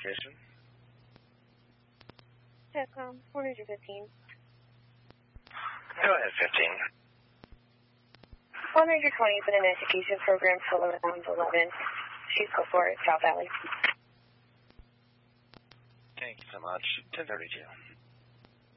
investigation. TECOM 415. Go ahead, 15. 120 is an investigation program for 1111. She's before South Valley. Thank you so much. 1032.